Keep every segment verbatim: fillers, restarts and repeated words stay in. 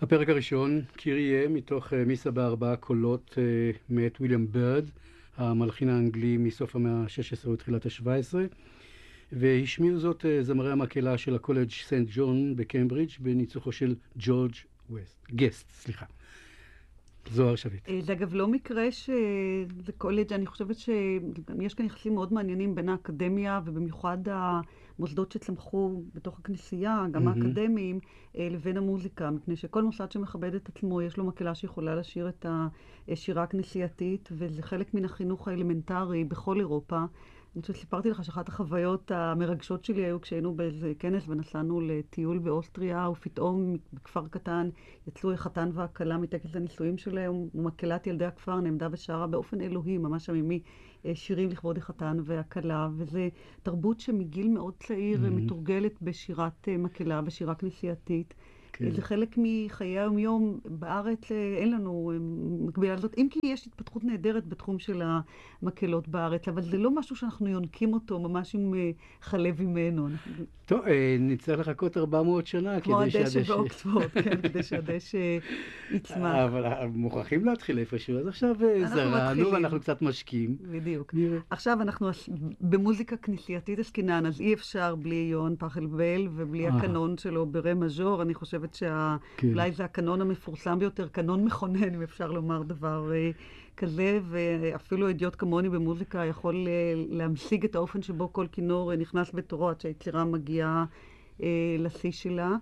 הפרק הראשון, קיריה, מתוך מיסה בארבעה קולות, מאת וויליאם בירד, המלחין האנגלי מסוף המאה ה-שש עשרה ותחילת ה-שבע עשרה, והשמיעו זאת זמרי המקהלה של הקולג' סנט ג'ון בקמברידג' בניצוחו של ג'ורג' ווסט, גסט, סליחה. זוהר שביט. זה אגב לא מקרה שזה קולג', אני חושבת שיש כאן יחסים מאוד מעניינים בין האקדמיה ובמיוחד המוסדות שצמחו בתוך הכנסייה, גם האקדמיים, לבין המוזיקה, מפני שכל מוסד שמכבד את עצמו יש לו מקהלה שיכולה לשיר את השירה הכנסייתית, וזה חלק מן החינוך האלמנטרי בכל אירופה. אני חושבת, סיפרתי לך שאחת החוויות המרגשות שלי היו כשהיינו באיזה כנס ונסענו לטיול באוסטריה, ופתאום בכפר קטן יצאו החתן והכלה מטקס הנישואים שלהם, ומקהלת ילדי הכפר נעמדה ושרה באופן אלוהי, ממש עמימי, שירים לכבוד החתן והכלה, וזה תרבות שמגיל מאוד צעיר mm-hmm. מתורגלת בשירת מקהלה, בשירה כנסייתית. כן. זה חלק מחיי היום-יום. בארץ אין לנו מקבילה הזאת, אם כי יש התפתחות נהדרת בתחום של המקהלות בארץ, אבל זה לא משהו שאנחנו יונקים אותו ממש עם חלב ממנו. טוב, נצטרך לחכות ארבע מאות שנה כמו הדשא באוקספורד, כן, כדי שהדשא יצמח. אבל מוכרחים להתחיל איפשהו, אז עכשיו זרענו ואנחנו קצת משקיעים. בדיוק. עכשיו אנחנו במוזיקה כנסייתית עסקינן, אז אי אפשר בלי יוהאן פחלבל ובלי הקנון שלו ברה מז'ור. אני חושבת שאולי זה הקנון המפורסם ביותר, קנון מכונן, אם אפשר לומר דבר כזה, ואפילו אידיוט כמוני במוזיקה יכול להמשיג את האופן שבו כל כינור נכנס בתורו עד שהיצירה מגיעה לשיא שלה.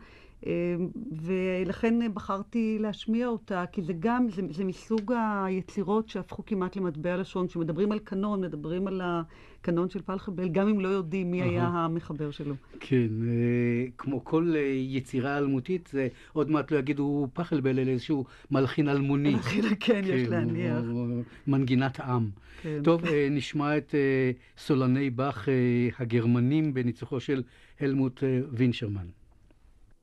ולכן בחרתי להשמיע אותה, כי זה גם, זה, זה מסוג היצירות שהפכו כמעט למטבע לשון. שמדברים על קנון, מדברים על הקנון של פחלבל, גם אם לא יודעים מי היה המחבר שלו. כן, כמו כל יצירה אלמותית, זה עוד מעט לא יגידו פחלבל, אלא איזשהו מלחין אלמוני. מלחין, כן, יש להניח. מנגינת עם. טוב, נשמע את סולני באך הגרמנים בניצוחו של הלמוט וינשרמן.